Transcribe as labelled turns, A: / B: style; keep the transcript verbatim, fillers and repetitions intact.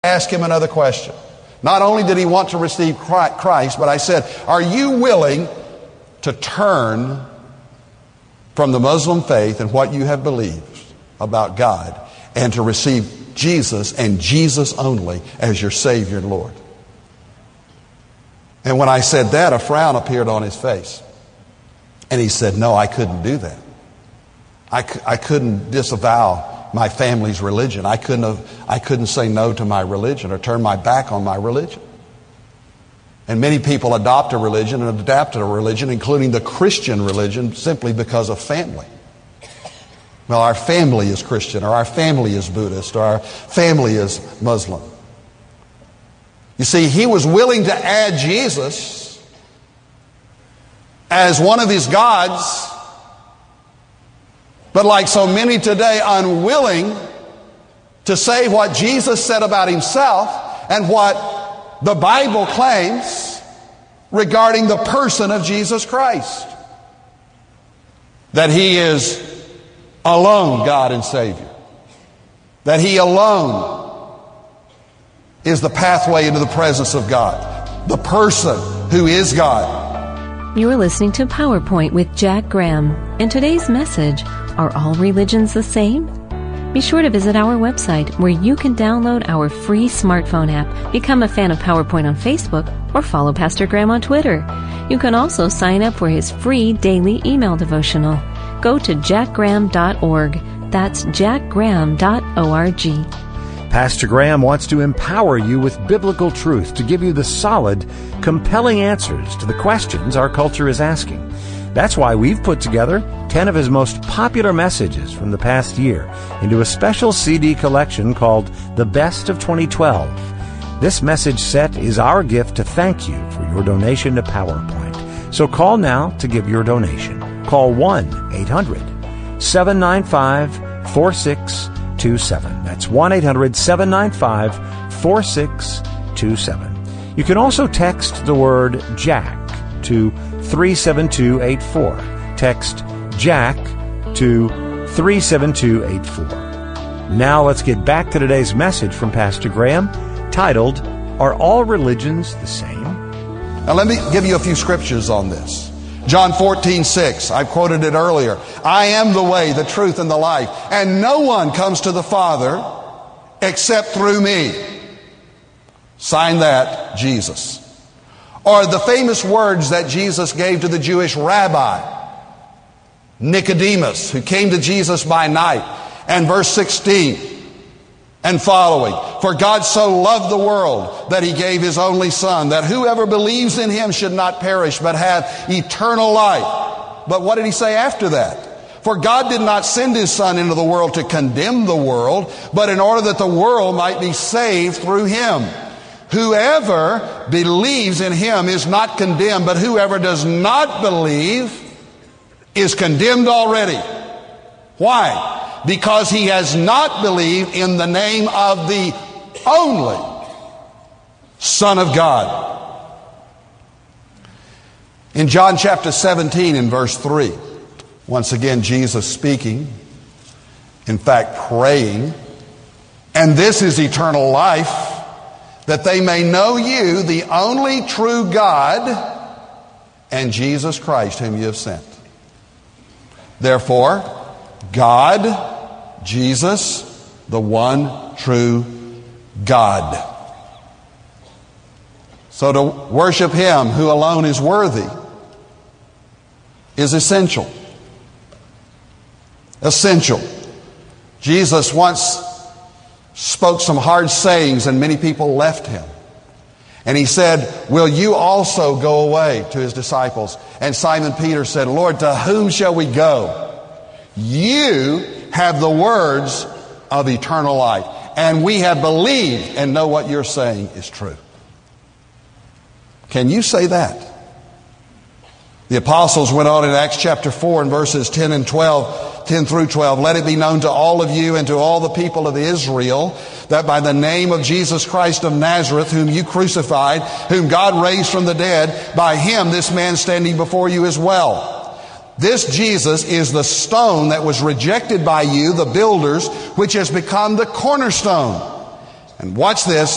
A: ask him another question. Not only did he want to receive Christ, but I said, are you willing to turn from the Muslim faith and what you have believed about God and to receive Jesus and Jesus only as your Savior and Lord? And when I said that, a frown appeared on his face. And he said, no, I couldn't do that. I, c- I couldn't disavow my family's religion. I couldn't have, I couldn't say no to my religion or turn my back on my religion. And many people adopt a religion and adapt a religion, including the Christian religion, simply because of family. Well, our family is Christian, or our family is Buddhist, or our family is Muslim. You see, he was willing to add Jesus as one of his gods, but like so many today, unwilling to say what Jesus said about himself and what the Bible claims regarding the person of Jesus Christ. That he is alone God and Savior. That he alone is the pathway into the presence of God. The person who is God.
B: You are listening to PowerPoint with Jack Graham. And today's message, are all religions the same? Be sure to visit our website where you can download our free smartphone app, become a fan of PowerPoint on Facebook, or follow Pastor Graham on Twitter. You can also sign up for his free daily email devotional. Go to jack graham dot org. That's jack graham dot org.
C: Pastor Graham wants to empower you with biblical truth to give you the solid, compelling answers to the questions our culture is asking. That's why we've put together ten of his most popular messages from the past year into a special C D collection called The Best of twenty twelve. This message set is our gift to thank you for your donation to PowerPoint. So call now to give your donation. Call one eight hundred seven nine five four six two seven. That's one eight hundred seven nine five four six two seven. You can also text the word Jack to three seven two eight four. Text Jack to three seven two eight four. Now let's get back to today's message from Pastor Graham, titled, Are All Religions the Same?
A: Now let me give you a few scriptures on this. John fourteen six, I quoted it earlier. I am the way, the truth, and the life, and no one comes to the Father except through me. Sign that, Jesus. Or the famous words that Jesus gave to the Jewish rabbi, Nicodemus, who came to Jesus by night. And verse sixteen and following. For God so loved the world that he gave his only Son, that whoever believes in him should not perish but have eternal life. But what did he say after that? For God did not send his Son into the world to condemn the world, but in order that the world might be saved through him. Whoever believes in him is not condemned, but whoever does not believe is condemned already. Why? Because he has not believed in the name of the only Son of God. In John chapter seventeen and verse three, once again Jesus speaking, in fact praying, and this is eternal life, that they may know you, the only true God, and Jesus Christ whom you have sent. Therefore, God, Jesus, the one true God. So to worship him who alone is worthy is essential. Essential. Jesus once spoke some hard sayings and many people left him. And he said, will you also go away, to his disciples? And Simon Peter said, Lord, to whom shall we go? You have the words of eternal life. And we have believed and know what you're saying is true. Can you say that? The apostles went on in Acts chapter four and verses ten and twelve, ten through twelve. Let it be known to all of you and to all the people of Israel that by the name of Jesus Christ of Nazareth, whom you crucified, whom God raised from the dead, by him this man standing before you is well. This Jesus is the stone that was rejected by you, the builders, which has become the cornerstone. And watch this.